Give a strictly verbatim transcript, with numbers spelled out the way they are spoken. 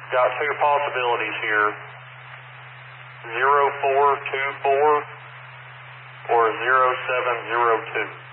got two possibilities here, zero four two four or zero seven zero two.